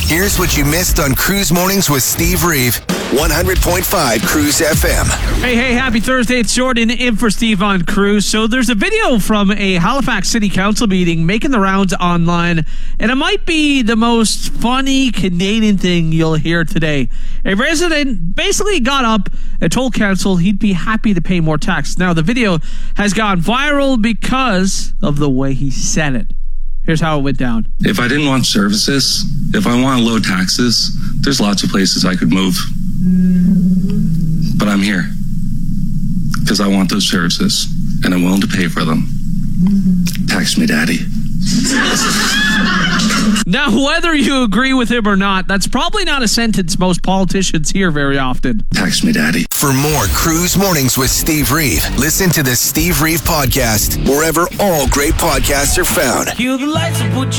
Here's what you missed on Cruise Mornings with Steve Reeve. 100.5 Cruise FM. Hey, happy Thursday. It's Jordan in for Steve on Cruise. So there's a video from a Halifax City Council meeting making the rounds online, and it might be the most funny Canadian thing you'll hear today. A resident basically got up and told council he'd be happy to pay more tax. Now, the video has gone viral because of the way he said it. Here's how it went down. If I didn't want services, if I want low taxes, there's lots of places I could move. But I'm here because I want those services and I'm willing to pay for them. Tax me, Daddy. Now, whether you agree with him or not, that's probably not a sentence most politicians hear very often. Tax me, Daddy. For more Cruise Mornings with Steve Reeve, listen to the Steve Reeve Podcast wherever all great podcasts are found.